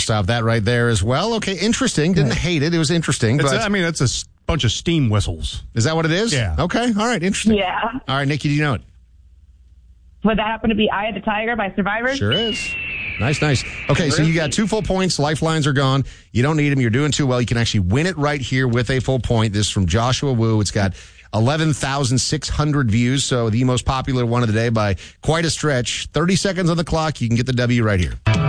stop that right there as well. Okay, interesting. Didn't hate it. It was interesting. It's a bunch of steam whistles. Is that what it is? Yeah. Okay, all right, interesting. Yeah. All right, Nikki, do you know it? Would that happen to be Eye of the Tiger by Survivor? Sure is. Nice. Okay, so you got 2 full points. Lifelines are gone. You don't need them. You're doing too well. You can actually win it right here with a full point. This is from Joshua Wu. It's got 11,600 views, so the most popular one of the day by quite a stretch. 30 seconds on the clock. You can get the W right here.